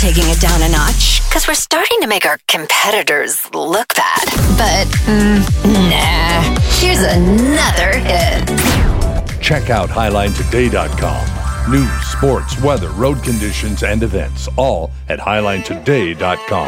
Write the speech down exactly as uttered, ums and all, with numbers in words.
taking it down a notch because we're starting to make our competitors look bad. But, mm, nah. Here's another hit. Check out highline today dot com. News, sports, weather, road conditions, and events, all at highline today dot com.